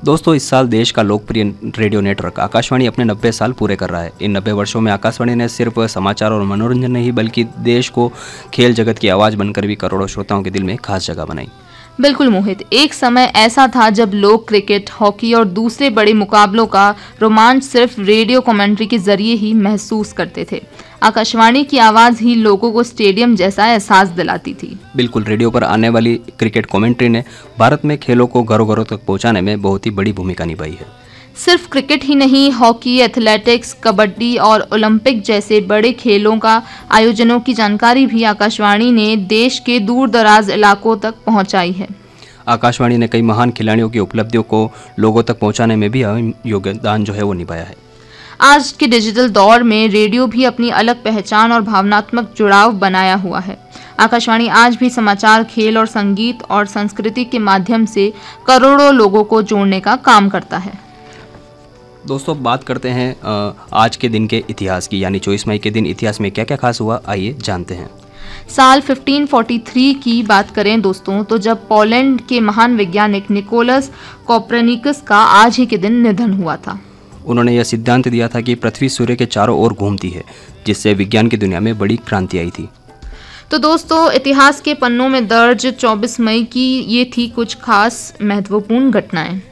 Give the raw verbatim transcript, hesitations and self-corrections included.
दोस्तों, इस साल देश का लोकप्रिय रेडियो नेटवर्क आकाशवाणी अपने नब्बे साल पूरे कर रहा है। इन नब्बे वर्षों में आकाशवाणी ने सिर्फ समाचार और मनोरंजन नहीं बल्कि देश को खेल जगत की आवाज़ बनकर भी करोड़ों श्रोताओं के दिल में खास जगह बनाई। बिल्कुल मोहित, एक समय ऐसा था जब लोग क्रिकेट, हॉकी और दूसरे बड़े मुकाबलों का रोमांच सिर्फ रेडियो कमेंट्री के जरिए ही महसूस करते थे। आकाशवाणी की आवाज़ ही लोगों को स्टेडियम जैसा एहसास दिलाती थी। बिल्कुल, रेडियो पर आने वाली क्रिकेट कमेंट्री ने भारत में खेलों को घरों घरों तक पहुंचाने में बहुत ही बड़ी भूमिका निभाई है। सिर्फ क्रिकेट ही नहीं, हॉकी, एथलेटिक्स, कबड्डी और ओलंपिक जैसे बड़े खेलों का आयोजनों की जानकारी भी आकाशवाणी ने देश के दूर दराज इलाकों तक पहुंचाई है। आकाशवाणी ने कई महान खिलाड़ियों की उपलब्धियों को लोगों तक पहुंचाने में भी अहम योगदान जो है वो निभाया है। आज के डिजिटल दौर में रेडियो भी अपनी अलग पहचान और भावनात्मक जुड़ाव बनाया हुआ है। आकाशवाणी आज भी समाचार, खेल और संगीत और संस्कृति के माध्यम से करोड़ों लोगों को जोड़ने का काम करता है। दोस्तों, बात करते हैं आज के दिन के इतिहास की, यानी चौबीस मई के दिन इतिहास में क्या क्या खास हुआ, आइए जानते हैं। साल पंद्रह सौ तैंतालीस की बात करें दोस्तों, तो जब पोलैंड के महान वैज्ञानिक निकोलस कोपरनिकस का आज ही के दिन निधन हुआ था। उन्होंने यह सिद्धांत दिया था कि पृथ्वी सूर्य के चारों ओर घूमती है, जिससे विज्ञान की दुनिया में बड़ी क्रांति आई थी। तो दोस्तों, इतिहास के पन्नों में दर्ज चौबीस मई की ये थी कुछ खास महत्वपूर्ण घटनाएं।